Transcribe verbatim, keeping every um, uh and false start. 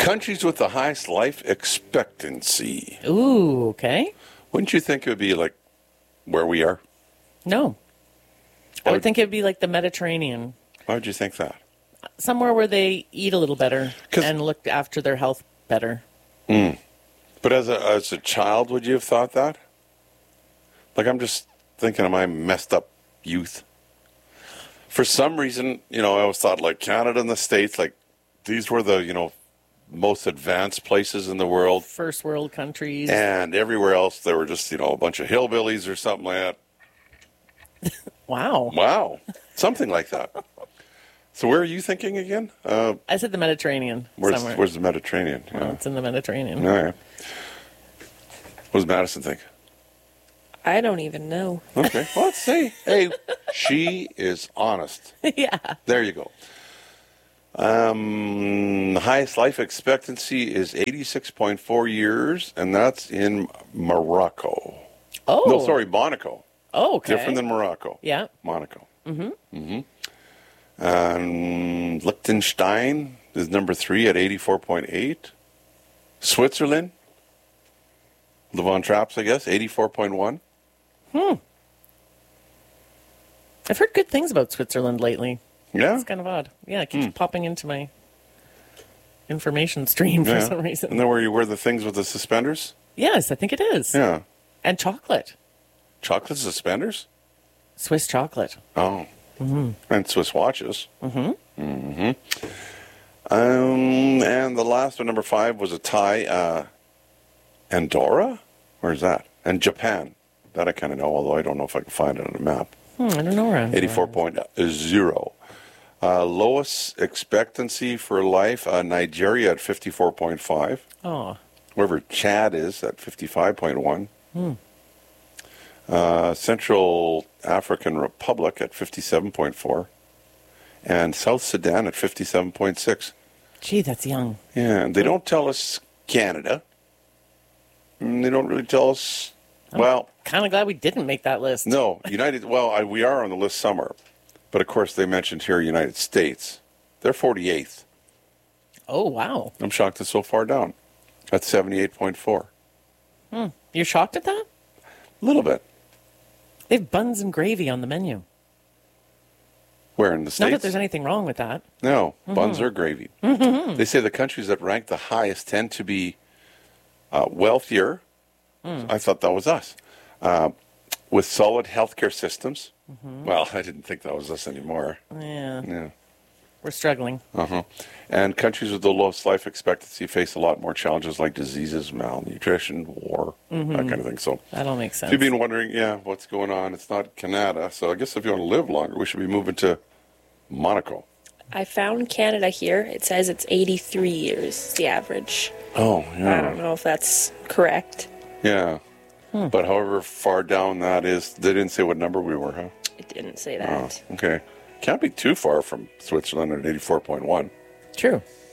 Countries with the highest life expectancy. Ooh, okay. Wouldn't you think it would be like where we are? No. I would think it would be like the Mediterranean. Why would you think that? Somewhere where they eat a little better 'Cause- and look after their health better. But as a as a child, would you have thought that? Like, I'm just thinking of my messed up youth. For some reason, you know, I always thought like Canada and the States, like these were the, you know, most advanced places in the world. First world countries. And everywhere else, there were just, you know, a bunch of hillbillies or something like that. Wow. Wow. Something like that. So where are you thinking again? Uh, I said the Mediterranean. where's, somewhere. where's the Mediterranean? Well, Yeah. it's in the Mediterranean. All right. What does Madison think? I don't even know. Okay. Well, let's see. Hey, she is honest. Yeah. There you go. Um, the highest life expectancy is eighty-six point four years, and that's in Morocco. Oh. No, sorry, Monaco. Oh, okay. Different than Morocco. Yeah. Monaco. Mm-hmm. Mm-hmm. Um, Liechtenstein is number three at eighty-four point eight. Switzerland, the Von Trapps, I guess, eighty-four point one. Hmm. I've heard good things about Switzerland lately. Yeah. It's kind of odd. Yeah, it keeps popping into my information stream for Yeah. some reason. And then where you wear the things with the suspenders? Yes, I think it is. Yeah. And chocolate. Chocolate suspenders? Swiss chocolate. Oh. Mm-hmm. And Swiss watches. Mm-hmm. Mm-hmm. Um, and the last one, number five, was a Thai, uh, Andorra? Where's that? And Japan. That I kind of know, although I don't know if I can find it on a map. Hmm, I don't know where I'm eighty-four point zero. Uh, lowest expectancy for life, uh, Nigeria at fifty-four point five. Oh. Wherever Chad is at fifty-five point one. Hmm. Uh, Central African Republic at fifty-seven point four. And South Sudan at fifty-seven point six. Gee, that's young. Yeah, and they don't tell us Canada. And they don't really tell us, well... Kind of glad we didn't make that list. No, United, well, I, we are on the list somewhere. But of course, they mentioned here United States. They're forty-eighth. Oh, wow. I'm shocked it's so far down. That's seventy-eight point four. Hmm. You're shocked at that? A little bit. They have buns and gravy on the menu. Where, in the States? Not that there's anything wrong with that. No, Mm-hmm. buns are gravy. Mm-hmm. They say the countries that rank the highest tend to be uh, wealthier. Mm. I thought that was us. Uh, with solid healthcare systems. Mm-hmm. Well, I didn't think that was us anymore. Yeah. Yeah. We're struggling. Uh-huh. And countries with the lowest life expectancy face a lot more challenges like diseases, malnutrition, war, Mm-hmm. that kind of thing. So That all makes sense. if you've been wondering, yeah, what's going on? It's not Canada. So I guess if you want to live longer, we should be moving to Monaco. I found Canada here. It says it's eighty-three years, the average. Oh, I yeah. don't know if that's correct. Yeah. Hmm. But however far down that is, they didn't say what number we were, huh? It didn't say Oh, that. okay. Can't be too far from Switzerland at eighty-four point one. True.